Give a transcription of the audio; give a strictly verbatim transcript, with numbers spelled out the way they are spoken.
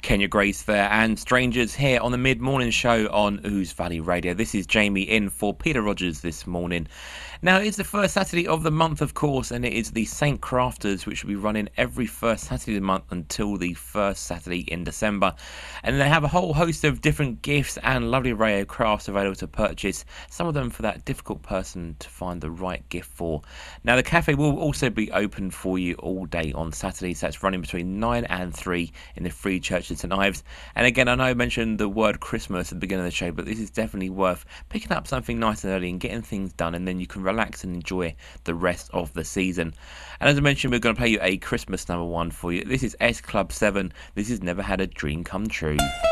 Kenya Grace there, and strangers here on the mid-morning show on Ouse Valley Radio. This is Jamie in for Peter Rogers this morning. Now, it's the first Saturday of the month, of course, and it is the Saint Crafters, which will be running every first Saturday of the month until the first Saturday in December. And they have a whole host of different gifts and lovely array of crafts available to purchase, some of them for that difficult person to find the right gift for. Now, the cafe will also be open for you all day on Saturday, so that's running between nine and three in the Free Church of St Ives. And again, I know I mentioned the word Christmas at the beginning of the show, but this is definitely worth picking up something nice and early and getting things done, and then you can relax and enjoy the rest of the season. And as I mentioned, we're going to play you a Christmas number one for you. This is S Club seven. This has Never Had a Dream Come True.